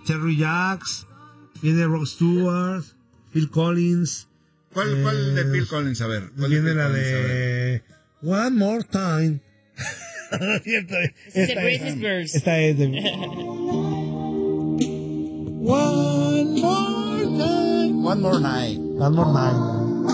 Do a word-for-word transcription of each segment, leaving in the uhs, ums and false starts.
Terry Jacks, viene Rod Stewart, Phil Collins. ¿Cuál, eh, cuál de Phil Collins? A ver. ¿cuál Viene de Phil la Collins? de One More Time. esta, Es de Britney Spears. Esta es de... One more time. One more night. One More Time.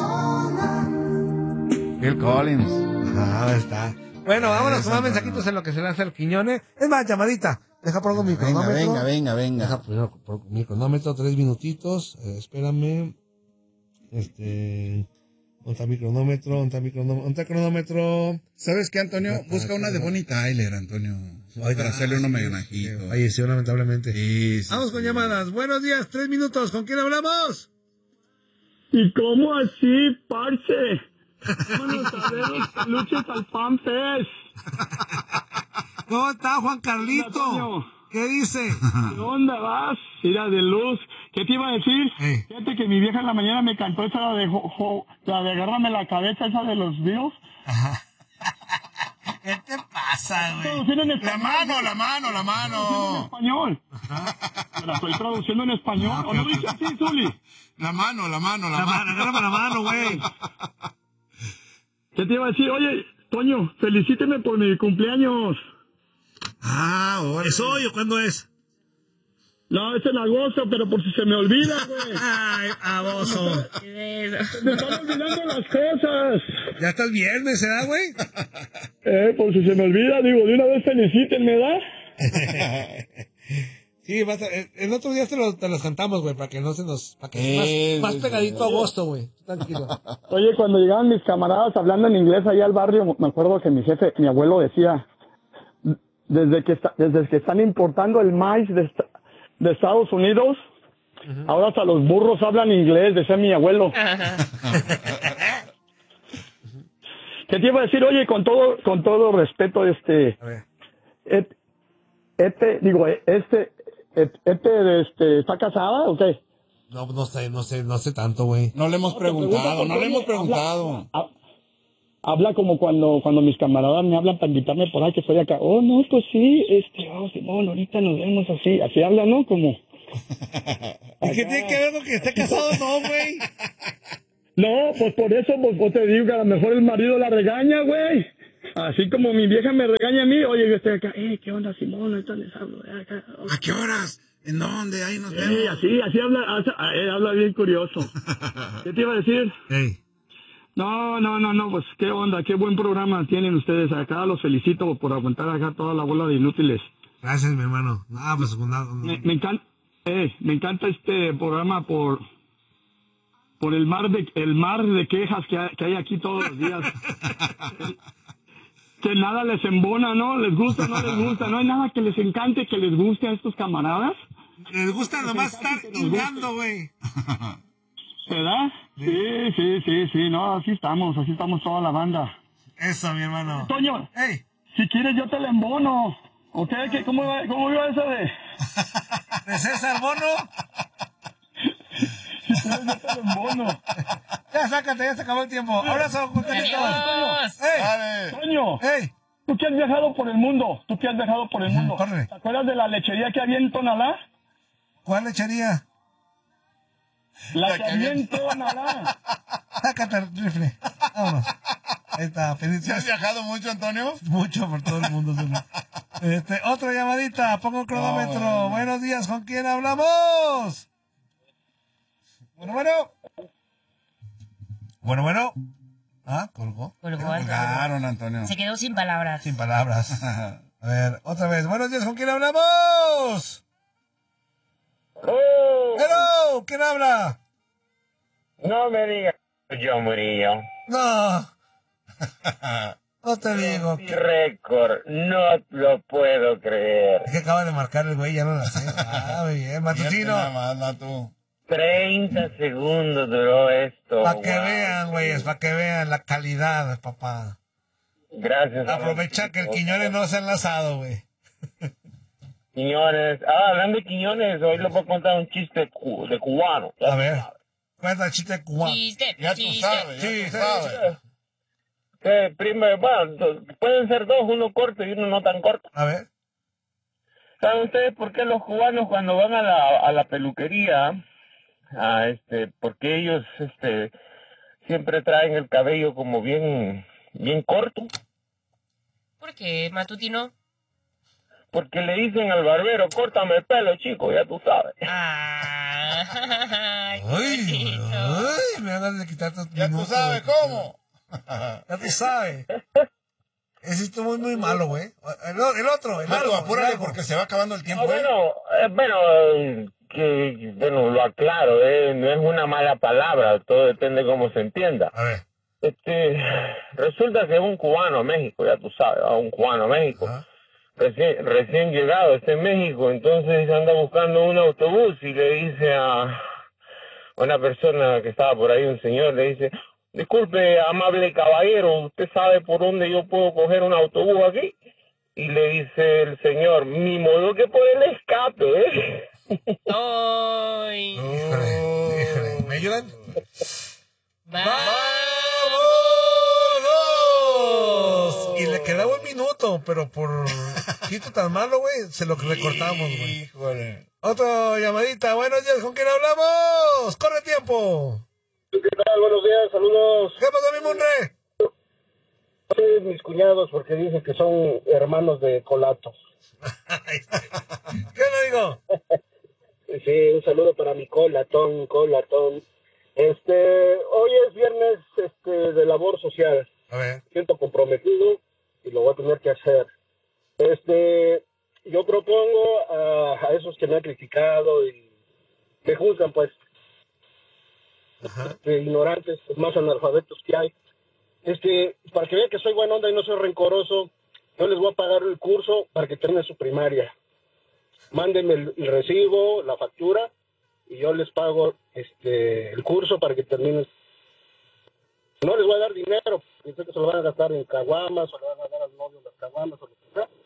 Phil Collins. Ah, está. Bueno, vámonos con más mensajitos en lo que se lanza el Quiñones. Es más, llamadita. Deja por algo mi Venga, cronómetro. venga, venga, venga. Deja primero por mi cronómetro, tres minutitos. Eh, espérame. Este. ¿Dónde está mi cronómetro? ¿Dónde está mi cronómetro? ¿Dónde está el cronómetro? ¿Sabes qué, Antonio? Busca una de Bonnie Tyler, Antonio. Para hacerle un homenajito. Falleció lamentablemente. Sí, sí, Vamos sí. con llamadas. Buenos días, tres minutos. ¿Con quién hablamos? ¿Y cómo así, parce? Vámonos a ver los peluches al FanFest. ¿Cómo está Juan Carlito? Antonio. ¿Qué dice? ¿De dónde vas? Mira, de luz. ¿Qué te iba a decir? Ey. Fíjate que mi vieja en la mañana me cantó esa la de, jo, jo, la de agárrame la cabeza, esa de los Beatles. ¿Qué te pasa, güey? Traduciendo en La español. mano, la mano, la En mano. español. Me la estoy traduciendo en español. Ah, ok, ¿O no ok. dice así, Zuli? La mano, la mano, la La mano, mano. agárrame la mano, güey. ¿Qué te iba a decir? Oye, Toño, felicíteme por mi cumpleaños. Ah, ahora. ¿Es hoy o cuándo es? No, es en agosto, pero por si se me olvida, güey. Ay, aboso. Eso. Me están olvidando las cosas. Ya está el viernes, ¿se da, güey? Eh, por si se me olvida, digo, de una vez felicítenme, ¿da? Sí, vas a- el el otro día te, lo, te los cantamos, güey, para que no se nos... Para que sea Eh, más, más sí, pegadito sí. a agosto, güey. Tranquilo. Oye, cuando llegaban mis camaradas hablando en inglés allá al barrio, me acuerdo que mi jefe, mi abuelo decía, desde que está, desde que están importando el maíz de, esta- de Estados Unidos, ahora hasta los burros hablan inglés, decía mi abuelo. ¿Qué te iba a decir? Oye, con todo, con todo respeto, este, A ver. et- este, digo, este, et- este, este, ¿está casada o qué? No, no sé, no sé, no sé tanto, güey. No le hemos preguntado, no le hemos preguntado. Habla, habla como cuando cuando mis camaradas me hablan para invitarme por ahí que estoy acá. Oh, no, pues sí, este, oh, Simón, ahorita nos vemos así. Así habla, ¿no? Como... ¿Y qué tiene que ver con que esté casado no, güey? No, pues por eso, pues, pues te digo que a lo mejor el marido la regaña, güey. Así como mi vieja me regaña a mí, oye, yo estoy acá, eh, ¿qué onda, Simón? Ahorita les hablo, eh, acá. Oh. ¿A qué horas? ¿En dónde? Ahí nos Sí, vemos. así, así habla, hace- eh, habla bien curioso. ¿Qué te iba a decir? Ey. No, no, no, no, pues qué onda, qué buen programa tienen ustedes acá, los felicito por aguantar acá toda la bola de inútiles. Gracias, mi hermano. Ah, pues nada. Me, me encanta, eh, me encanta este programa por por el mar de el mar de quejas que hay, que hay aquí todos los días. Que nada les embona, ¿no? Les gusta, no les gusta, no hay nada que les encante, que les guste a estos camaradas, Les gusta nomás estar que nos guste. hingando, güey. ¿verdad? Sí, sí, sí, sí, no, así estamos, así estamos toda la banda. Eso, mi hermano. Toño, Ey. si quieres yo te la embono. ¿O qué? ¿Qué? ¿Cómo iba, cómo iba esa de? ¿De César Bono? Si quieres yo te la embono. Ya, sácate, ya se acabó el tiempo. Ahora solo con Adiós. ¡Ey! Dale. Toño, ¡Ey! tú que has viajado por el mundo, tú que has viajado por el mundo. córrele. ¿Te acuerdas de la lechería que había en Tonalá? ¿Cuál lechería? La, La que que había había- en Tonalá. Sácate el rifle. Vámonos. Ahí está, ¿Sí feliz. has viajado mucho, Antonio? Mucho por todo el mundo. Zulu. Este, otra llamadita, pongo el cronómetro. Ah, bueno. Buenos días, ¿con quién hablamos? Bueno, bueno. Bueno, bueno. Ah, colgó. Colgó, Colgaron, Antonio. Se quedó sin palabras. Sin palabras. A ver, otra vez. Buenos días, ¿con quién hablamos? Hello, ¿quién habla? No me digas, yo Murillo. No. No te digo. Mi Que, récord, no lo puedo creer. es que acaba de marcar el güey, ya no la sé. Ah, muy bien, Fíjate matutino. nada más, Matu. treinta segundos duró esto. Para que Wow. vean, güeyes, para que vean la calidad, papá. Gracias. Aprovecha que el Quiñones no se ha enlazado, güey. Quiñones. Ah, hablando de Quiñones, hoy les voy a contar un chiste cu- de cubano. A ver, cuenta el chiste cubano. Chiste, Ya tú chiste. sabes, ya Sí, tú sí, sabes. Que, que, eh, primero, bueno, do- pueden ser dos, uno corto y uno no tan corto. A ver. ¿Saben ustedes por qué los cubanos cuando van a la, a la peluquería, a este, porque ellos este, siempre traen el cabello como bien, bien corto? ¿Por qué, matutino? Porque le dicen al barbero, córtame el pelo, chico, ya tú sabes. Ah, ay, qué Ay, bonito. ay, me van a quitar tus Ya tú minutos, sabes güey. cómo. Ya tú sabes. Ese estuvo muy, muy malo, güey. El, o- el otro, el Mato, largo, apúrale el largo. porque se va acabando el Ah, tiempo, ¿eh? bueno, eh, bueno, eh, que, bueno, lo aclaro, eh, no es una mala palabra, todo depende cómo se entienda. A ver. Este, resulta que un cubano a México, ya tú sabes, ¿va? Un cubano a México, Ajá. recién, recién llegado, está en México, entonces anda buscando un autobús y le dice a una persona que estaba por ahí, un señor, le dice, disculpe, amable caballero, ¿usted sabe por dónde yo puedo coger un autobús aquí? Y le dice el señor, ni modo que por el escape, ¿eh? Ay, Híjole, híjole. ¿Me ayudan? ¡Vámonos! Y le quedaba un minuto, pero por quito tan malo, güey, se lo recortamos, güey. Híjole. Otra llamadita. Buenos días, ¿con quién hablamos? ¡Corre tiempo! ¿Qué tal? Buenos días, saludos. ¿Qué pasó, mi monre? Ustedes, mis cuñados, porque dicen que son hermanos de colatos. ¿Qué le digo? Sí, un saludo para mi colatón, colatón. Este, hoy es viernes este, de labor social. A ver. Siento comprometido y lo voy a tener que hacer. Este, yo propongo a, a esos que me han criticado y me juzgan, pues, Ajá. este, ignorantes, los más analfabetos que hay. Este, para que vean que soy buena onda y no soy rencoroso, yo les voy a pagar el curso para que terminen su primaria. Mándenme el, el recibo, la factura, y yo les pago este el curso para que terminen. No les voy a dar dinero, porque sé que se lo van a gastar en caguamas, o le van a dar al novio las caguamas, o lo que sea.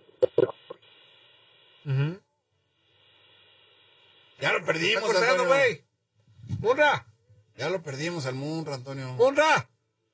Ujú. Ya lo Está perdimos, cortando, Antonio. güey. ¡Munra! Ya lo perdimos al Munra, Antonio. ¡Munra!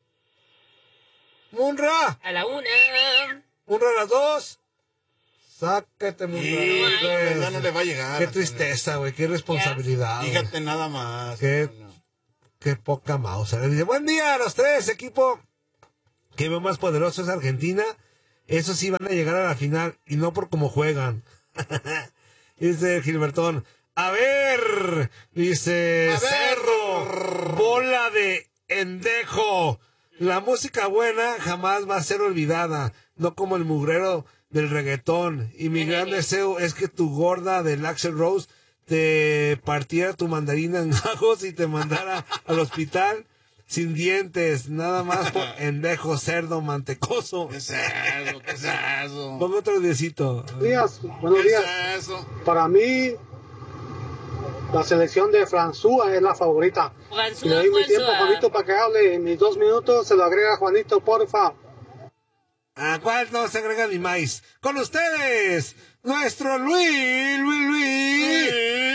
¡Munra! a la una. ¡Munra a las dos! ¡Sácate, Munra! Híjole, ya no le va a llegar. Qué Antonio. tristeza, güey. Qué responsabilidad. güey. Fíjate nada más. Qué- Antonio. Qué poca mouse. Le dice, buen día a los tres, equipo. Que veo más poderoso es Argentina. Esos sí van a llegar a la final y no por cómo juegan. Dice Gilbertón. A ver, dice A ver. Cerro, bola de endejo. La música buena jamás va a ser olvidada, no como el mugrero del reggaetón. Y mi gran deseo es que tu gorda del Axl Rose te partiera tu mandarina en gajos y te mandara al hospital sin dientes, nada más por endejo, cerdo, mantecoso. ¿Qué es eso? ¿Qué es eso? Pongo otro diecito. Buenos días, buenos ¿Qué días. es eso? Para mí, la selección de François es la favorita. François, Si le doy mi François. tiempo a Juanito para que hable en mis dos minutos, se lo agrega Juanito, porfa. ¿A cuál no se agrega ni maíz? Con ustedes, nuestro Luis, Luis, Luis,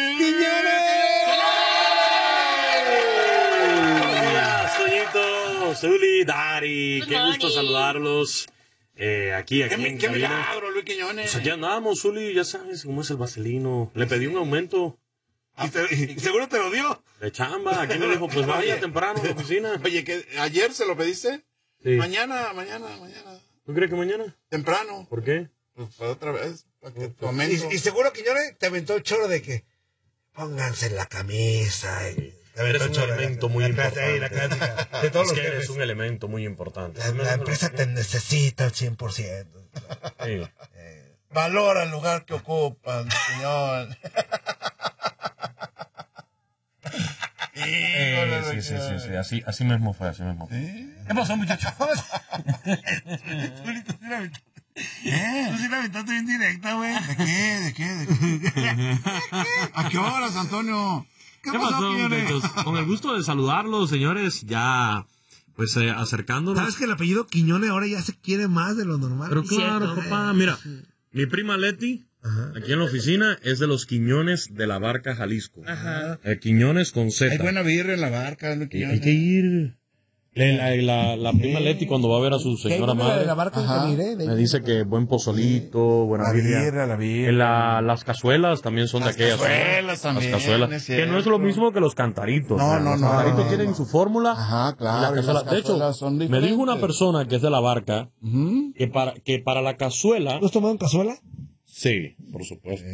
Buenos días, Toñito, Zuli, Dari, Good qué gusto morning. saludarlos. Eh, aquí, aquí ¿Qué, en qué cabina. milagro, Luis Quiñones? Pues aquí andamos, Zuli, ya sabes cómo es el vaselino. Le pedí un aumento Y, te- y seguro te lo dio. de chamba. Aquí me dijo, pues vaya Oye. temprano a la oficina. Oye, que ¿ayer se lo pediste? Sí. Mañana, mañana, mañana. ¿Tú crees que mañana? Temprano. ¿Por qué? Pues para otra vez. Para que tu Y, aumento. y seguro Quiñones te aventó el choro de que pónganse la camisa. Y te aventó Eres el un choro, elemento la- muy la- importante. ahí, la clásica de todos Es los que eres jefes. un elemento muy importante. La, la empresa te necesita al cien por ciento. Sí. Valora el lugar que ocupan, señor. Híjole, Sí, Luis sí, sí, Quiñones. sí, así, así mismo fue, así mismo fue. ¿Sí? ¿Qué pasó, muchachos? Tú sí la aventaste bien directa, güey. ¿De qué? ¿De qué? ¿De qué? ¿A qué horas, Antonio? ¿Qué, ¿Qué pasó, pasó, Quiñones? muchachos? Con el gusto de saludarlos, señores, ya, pues, eh, acercándonos. ¿Sabes que el apellido Quiñones ahora ya se quiere más de lo normal? Pero claro, Cierto. papá, mira, mi prima Leti, Ajá. aquí en la oficina, es de los Quiñones de la Barca, Jalisco. Ajá. Eh, Quiñones con Z. Hay buena birra en la barca, Luis Y hay Quiñones. que ir. La, la, la prima Leti cuando va a ver a su señora madre de la barca que miré, de- me dice que buen pozolito, buena La birria. birria, la birria. En la- las cazuelas también son Las de aquellas. cazuelas también, Las cazuelas. es Que no es cierto. lo mismo que los cantaritos. No, ¿verdad? no, los no, cantaritos no, tienen no. su fórmula. Ajá, claro, y la y cazuela- las de hecho, cazuelas son me dijo una diferentes. persona que es de la barca Ujú. que para, que para la cazuela. ¿Tú has tomado en cazuela? Sí, por supuesto.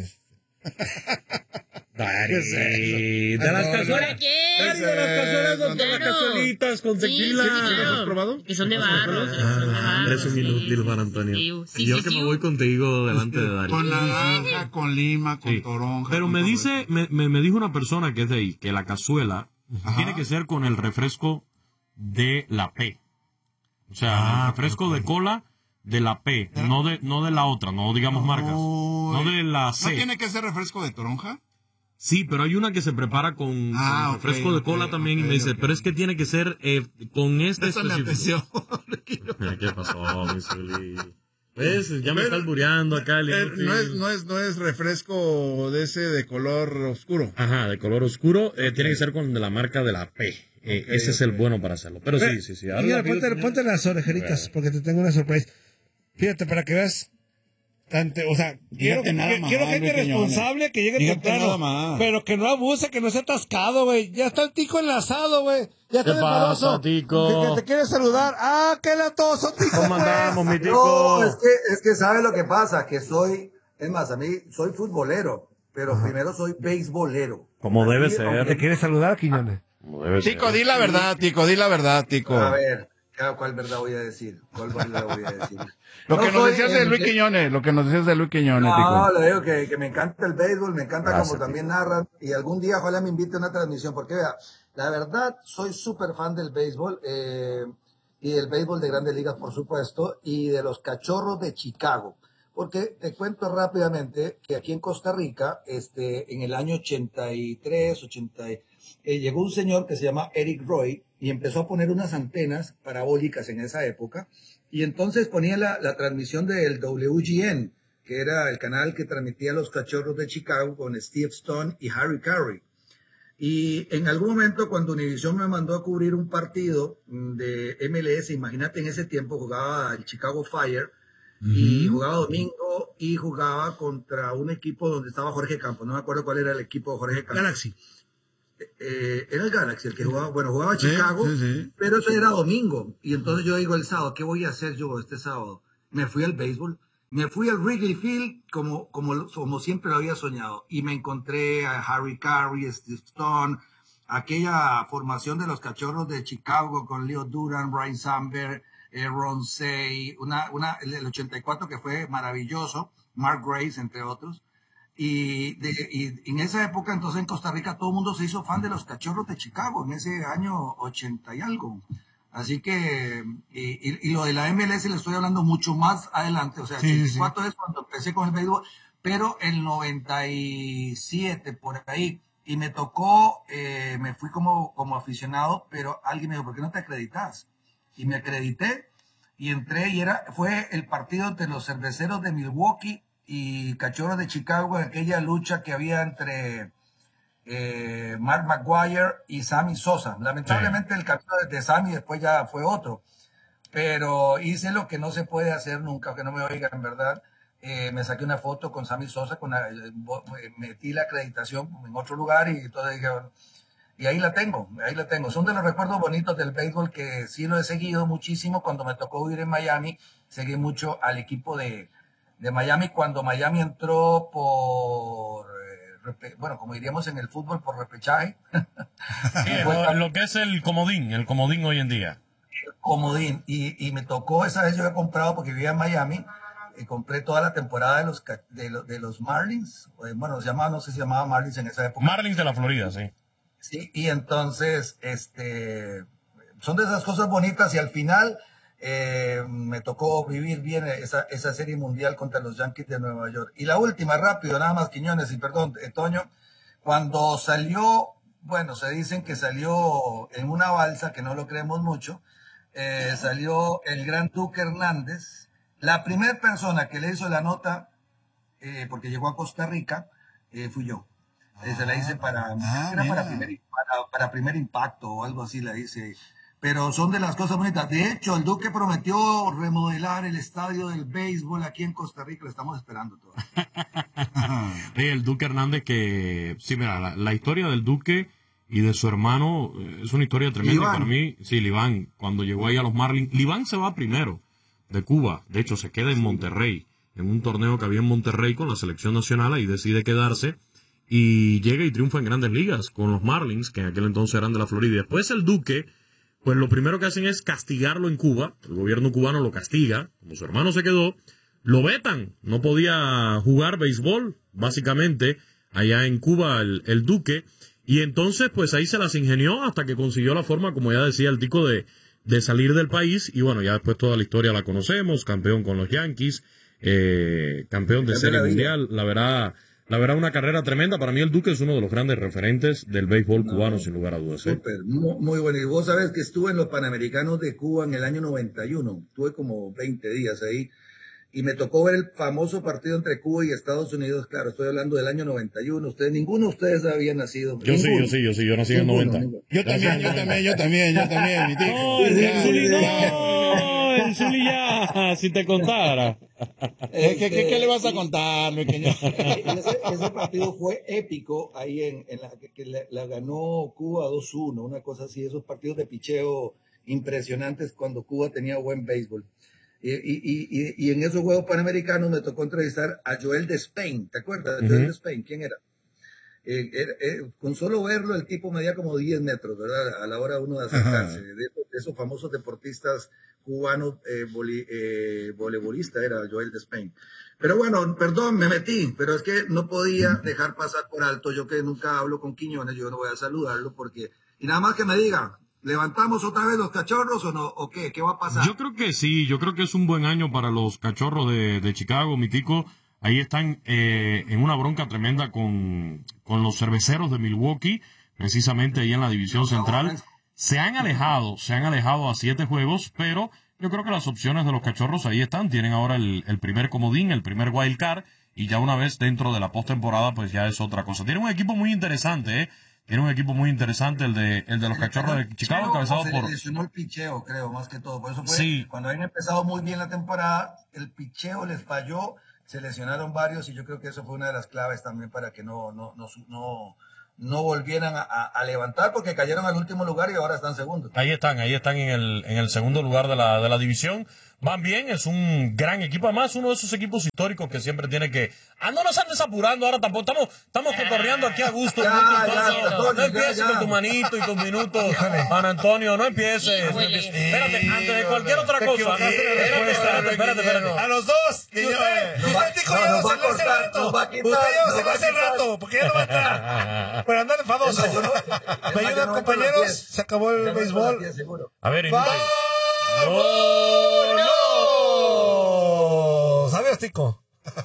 Dari, ¿Qué es eso? de las No, no. cazuelas. ¿Para qué? Dari, de las cazuelas, Claro. de las cazuelitas con Sí, tequila. sí, claro. ¿Lo has probado? Que son de barro. que son de Ah, barro, eres un sí. inútil, Juan Antonio. Sí, sí, Yo sí, que sí. me voy contigo delante de Dari. Con naranja, con lima, con Sí. toronja. Pero con me todo dice, eso. me, me, me dijo una persona que es de ahí, que la cazuela Ajá. tiene que ser con el refresco de la P. O sea, Ah, el refresco ok. de cola de la P, no de, no de la otra, no digamos marcas. Uy. No de la ¿No C. tiene que ser refresco de toronja? Sí, pero hay una que se prepara con, Ah, con ok, refresco de ok, cola también ok, y me dice, ok. pero es que tiene que ser eh, con este Esa me específico. apreció. Mira, ¿qué pasó, mi Zuli? ¿Ves? Ya me está albureando acá el Eh, inútil. no, es, no, es, no es refresco de ese de color oscuro. Ajá, de color oscuro, eh, tiene que ser con de la marca de la P. Eh, Ok, ese es el ok. bueno para hacerlo. Pero sí, sí, sí. Ahora Mira, la pido, ponte, señor. ponte las orejeritas, Bueno. porque te tengo una sorpresa. Fíjate, para que veas. Tante, o sea, quiero, Fíjate nada que- más, quiero gente Luis Quiñones. responsable que llegue Fíjate temprano. nada más. Pero que no abuse, que no sea atascado, güey. Ya está el tico enlazado, güey. Ya está ¿Qué el pasa, Maroso, tico? Que, que te quiere saludar. Ah, qué latoso, tico. ¿Cómo pues. andamos, mi No, tico? es que, es que sabe lo que pasa, que soy, es más, a mí soy futbolero, pero primero soy beisbolero. Como debe Así, ser. aunque- ¿Te quiere saludar, Quiñones? Como debe ser. Tico, di la verdad, Tico, di la verdad, Tico. A ver, ¿cuál cuál verdad voy a decir? ¿Cuál verdad voy a decir? Lo No que nos soy decías de el- Luis Quiñones, lo que nos decías de Luis Quiñones, No, Tico. le digo que, que me encanta el béisbol, me encanta Gracias, como también narran, y algún día ojalá me invite a una transmisión, porque vea, la verdad, soy súper fan del béisbol, eh, y del béisbol de Grandes Ligas, por supuesto, y de los Cachorros de Chicago. Porque te cuento rápidamente que aquí en Costa Rica, este, en el año ochenta y tres, ochenta, eh, llegó un señor que se llama Eric Roy y empezó a poner unas antenas parabólicas en esa época. Y entonces ponía la, la transmisión del W G N, que era el canal que transmitía los Cachorros de Chicago con Steve Stone y Harry Carey. Y en algún momento cuando Univision me mandó a cubrir un partido mm, de M L S, imagínate en ese tiempo jugaba el Chicago Fire, y jugaba domingo y jugaba contra un equipo donde estaba Jorge Campos, no me acuerdo cuál era el equipo de Jorge Campos. Galaxy. Eh, era el Galaxy el que jugaba, bueno, jugaba Sí, Chicago, sí, sí. pero eso era domingo. Y entonces yo digo el sábado, ¿qué voy a hacer yo este sábado? Me fui al béisbol, me fui al Wrigley Field como, como, como siempre lo había soñado. Y me encontré a Harry Carey, Steve Stone, aquella formación de los Cachorros de Chicago con Leo Duran, Brian Samberg, eh, Ron Say, una, una, el, el ochenta y cuatro que fue maravilloso, Mark Grace, entre otros. Y, de, y en esa época, entonces en Costa Rica, todo el mundo se hizo fan de los Cachorros de Chicago, en ese año ochenta y algo. Así que, y, y, y lo de la M L S le estoy hablando mucho más adelante, o sea, Sí, ochenta y sí. cuatro es cuando empecé con el béisbol, pero el noventa y siete, por ahí, y me tocó, eh, me fui como, como aficionado, pero alguien me dijo, ¿por qué no te acreditas? Y me acredité, y entré, y era, fue el partido entre los Cerveceros de Milwaukee y Cachorros de Chicago, en aquella lucha que había entre eh, Mark McGuire y Sammy Sosa. Lamentablemente el camino de Sammy después ya fue otro, pero hice lo que no se puede hacer nunca, que no me oigan, ¿verdad? Eh, me saqué una foto con Sammy Sosa, con la- eh, metí la acreditación en otro lugar y todo dije, bueno, y ahí la tengo, ahí la tengo. Son de los recuerdos bonitos del béisbol que sí lo he seguido muchísimo. Cuando me tocó vivir en Miami, seguí mucho al equipo de, de Miami. Cuando Miami entró por, eh, repe- bueno, como diríamos en el fútbol, por repechaje, Sí, fue lo, tan- lo que es el comodín, el comodín hoy en día. comodín. Y, y me tocó, esa vez yo he comprado porque vivía en Miami, y compré toda la temporada de los, ca- de, los- de los Marlins. eh, Bueno, se llamaba, no sé si se llamaba Marlins en esa época. Marlins de la Florida, sí. Sí, y entonces, este, son de esas cosas bonitas y al final eh, me tocó vivir bien esa, esa serie mundial contra los Yankees de Nueva York. Y la última, rápido, nada más, Quiñones, y perdón, eh, Toño, cuando salió, bueno, se dicen que salió en una balsa, que no lo creemos mucho, eh, salió el gran Duque Hernández, la primera persona que le hizo la nota, eh, porque llegó a Costa Rica, eh, fui yo. Eh, se la hice para, Ah, era para mira. primer, para, para primer impacto o algo así, la hice. pero son de las cosas bonitas. De hecho, el Duque prometió remodelar el estadio del béisbol aquí en Costa Rica, lo estamos esperando todavía. Sí, el Duque Hernández que, sí, mira, la, la historia del Duque y de su hermano eh, es una historia tremenda. Liván. Para mí, sí, Liván, cuando llegó ahí a los Marlins, Liván se va primero de Cuba, de hecho se queda en Monterrey, en un torneo que había en Monterrey con la selección nacional, ahí decide quedarse y llega y triunfa en Grandes Ligas con los Marlins, que en aquel entonces eran de la Florida. Y después el Duque, pues lo primero que hacen es castigarlo en Cuba, el gobierno cubano lo castiga, como su hermano se quedó, lo vetan, no podía jugar béisbol, básicamente, allá en Cuba el, el Duque, y entonces pues ahí se las ingenió hasta que consiguió la forma, como ya decía el tico, de, de salir del país, y bueno, ya después toda la historia la conocemos, campeón con los Yankees, eh, campeón de Serie Mundial, la verdad, la verdad una carrera tremenda. Para mí el Duque es uno de los grandes referentes del béisbol no, cubano, sin lugar a dudas. ¿eh? Súper, muy, muy bueno. Y vos sabés que estuve en los Panamericanos de Cuba en el año noventa y uno, estuve como veinte días ahí, y me tocó ver el famoso partido entre Cuba y Estados Unidos. Claro, estoy hablando del año noventa y uno. Ustedes, ninguno de ustedes había nacido. Yo ninguno. sí, yo sí, yo sí, yo nací en el noventa. Yo también, yo también, yo también, yo también, mi tío. No, el Zuli no, el Zuli ya, si te contara. ¿Qué, qué, qué, ¿Qué le vas a contar, mi pequeño? Ese, ese partido fue épico ahí en, en la que, que la, la ganó Cuba dos uno, una cosa así, esos partidos de picheo impresionantes cuando Cuba tenía buen béisbol. Y, y, y, y en esos Juegos Panamericanos me tocó entrevistar a Joel Despain, ¿te acuerdas de uh-huh. Joel Despain? ¿Quién era? Eh, era eh, con solo verlo el tipo medía como diez metros, ¿verdad? A la hora uno de acercarse, de, de esos famosos deportistas cubanos, eh, voli, eh, voleibolista era Joel Despain. Pero bueno, perdón, me metí, pero es que no podía dejar pasar por alto, yo que nunca hablo con Quiñones, yo no voy a saludarlo porque, y nada más que me diga, ¿levantamos otra vez los Cachorros o no? ¿O qué? ¿Qué va a pasar? Yo creo que sí, yo creo que es un buen año para los Cachorros de, de Chicago, mi tico. Ahí están eh, en una bronca tremenda con, con los Cerveceros de Milwaukee, precisamente ahí en la división central. Se han alejado, se han alejado a siete juegos, pero yo creo que las opciones de los Cachorros ahí están. Tienen ahora el, el primer comodín, el primer wild card, y ya una vez dentro de la postemporada, pues ya es otra cosa. Tienen un equipo muy interesante, ¿eh? Tiene un equipo muy interesante el de el de los Cachorros de Chicago, encabezado por... Se lesionó el picheo, creo, más que todo. Por eso fue, sí. Cuando habían empezado muy bien la temporada, el picheo les falló, se lesionaron varios, y yo creo que eso fue una de las claves también para que no, no, no, no, no volvieran a, a, a levantar, porque cayeron al último lugar y ahora están segundos. Ahí están, ahí están en el, en el segundo lugar de la, de la división. Van bien, es un gran equipo, además uno de esos equipos históricos que siempre tiene que... Ah, no nos andes apurando ahora tampoco, estamos, estamos cotorreando aquí a gusto. Ya, no, ya, no, no, no empieces ya, ya. con tu manito y tus minutos, Juan Antonio, no empieces. No empieces. Espérate, antes de cualquier otra cosa. Espérate, espérate, espérate, espérate. A los dos. Y usted, usted dijo ya no se le hace rato. Usted ya no se le hace rato, porque ya no va a entrar. Pero andar enfadoso. ¿Me ayudan, compañeros? Se acabó el béisbol. A ver, ¡No! ¡No! ¿Sabes, Tico?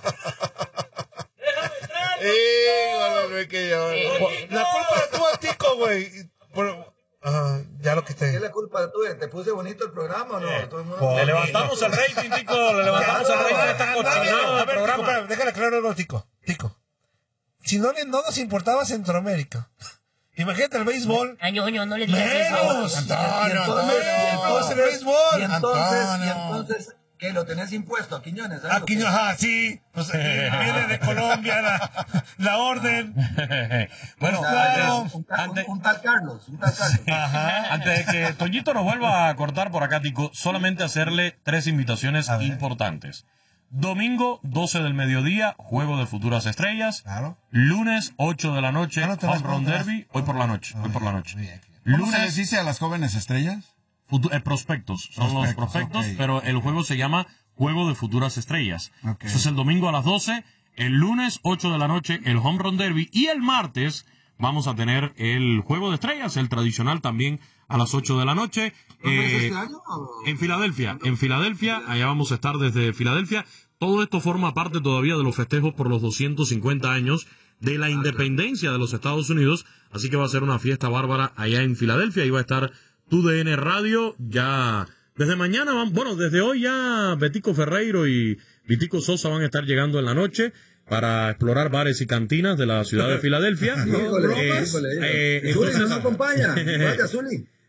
Híjole, que yo. La culpa la tuvo Tico, güey. Uh, ya lo quité. ¿Qué es la culpa tuya? ¿Te puse bonito el programa o no? Eh, Todo el mundo... Le levantamos el rating, Tico. Le levantamos el rating a esta cochinada del programa. Tico, déjale aclarar algo, Tico. Tico. Si no, no nos importaba Centroamérica. Imagínate el béisbol. Ay, no, no, no le digas menos. eso. Antonio, Antonio, menos entonces, el béisbol. Y entonces, Antonio. y entonces, ¿qué? ¿Lo tenés impuesto a Quiñones? ¿sabes A lo que- Quiñones, ajá, sí. Pues eh, viene de Colombia la, la orden. Bueno, Claro. antes, un, tal, antes- un, un tal Carlos, un tal Carlos. Ajá. Antes de que Toñito nos vuelva a cortar por acá, Tico, solamente hacerle tres invitaciones importantes. Domingo, doce del mediodía, Juego de Futuras Estrellas. Claro. Lunes, ocho de la noche, Ya no te Home vas a Run contar. Derby. Hoy por la noche, hoy por la noche. Muy bien. ¿Cómo se les Lunes, dice a las jóvenes estrellas? futu- eh, prospectos, son los Prospectos, prospectos, ok. pero el juego se llama Juego de Futuras Estrellas. Ok. Eso es el domingo a las doce, el lunes, ocho de la noche, el Home Run Derby, y el martes vamos a tener el Juego de Estrellas, el tradicional también a las ocho de la noche. ¿Dónde es Eh, este año? ¿O- en Filadelfia, en Filadelfia, allá vamos a estar desde Filadelfia. Todo esto forma parte todavía de los festejos por los doscientos cincuenta años de la independencia de los Estados Unidos, así que va a ser una fiesta bárbara allá en Filadelfia. Ahí va a estar Tu D N Radio, ya desde mañana, van, bueno, desde hoy ya Betico Ferreiro y Vitico Sosa van a estar llegando en la noche para explorar bares y cantinas de la ciudad de Filadelfia. Híjole, Eh, híjole, híjole. eh, Zuli, entonces- ¿no me acompaña? Vaya, Zuli.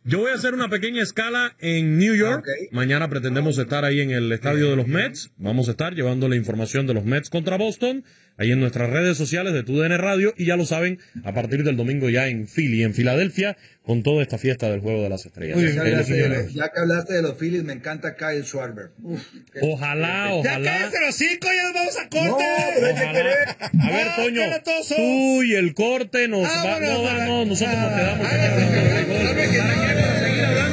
Yo voy a hacer una pequeña escala en New York. Okay. Mañana pretendemos estar ahí en el estadio de los Mets. Vamos a estar llevando la información de los Mets contra Boston, ahí en nuestras redes sociales de T U D N Radio. Y ya lo saben, a partir del domingo ya en Philly, en Filadelfia, con toda esta fiesta del Juego de las Estrellas. Ya, que hablaste de los, ya que hablaste de los Phillies, me encanta Kyle Schwarber. Uf, qué- Ojalá, ojalá. Ya cállense los cinco, ya nos vamos a corte. No, pero hay que Ojalá. querer. A ver, Toño, qué latoso. tú y el corte nos va. Vámonos, No, va. no, nosotros nos quedamos. Háganse, aquí. háganse, háganse, háganse.